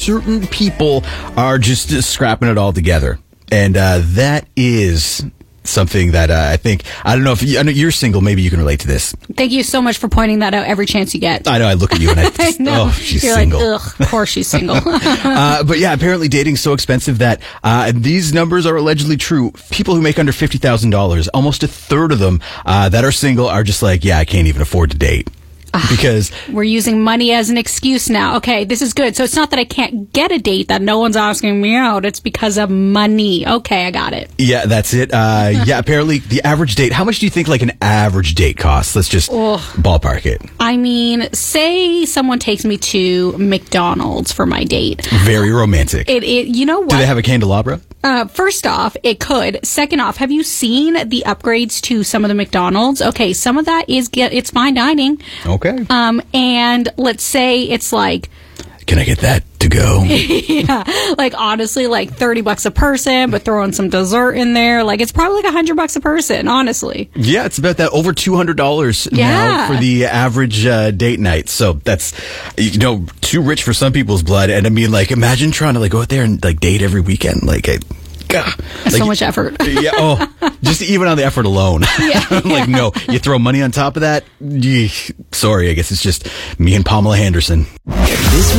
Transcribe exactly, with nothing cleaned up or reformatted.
certain people are just uh, scrapping it all together. And uh, that is something that uh, I think, I don't know if you, I know you're single, maybe you can relate to this. Thank you so much for pointing that out every chance you get. I know, I look at you and I, just, I know. oh, she's You're single. like, ugh, of course she's single. uh, but yeah, apparently dating's so expensive that uh, these numbers are allegedly true. People who make under fifty thousand dollars, almost a third of them uh, that are single are just like, yeah, I can't even afford to date. Because we're using money as an excuse now. Okay, this is good. So it's not that I can't get a date, that no one's asking me out. It's because of money. Okay, I got it. Yeah, that's it. Uh, yeah, apparently the average date. How much do you think like an average date costs? Let's just Ugh. ballpark it. I mean, say someone takes me to McDonald's for my date. Very romantic. It, it, you know what? Do they have a candelabra? Uh, first off, it could. Second off, have you seen the upgrades to some of the McDonald's? Okay, some of that is get it's fine dining. Okay. Um, and let's say it's like, can I get that to go? yeah, like honestly, like thirty bucks a person, but throw in some dessert in there. Like it's probably like a hundred bucks a person, honestly. Yeah, it's about that, over two hundred dollars Yeah. now for the average uh, date night. So that's, you know, too rich for some people's blood. And I mean, like, imagine trying to like go out there and like date every weekend. Like, I, God, That's like, so much effort. Yeah. Oh, just even on the effort alone. Yeah, I'm like, no, you throw money on top of that. Yee, sorry, I guess it's just me and Pamela Henderson. This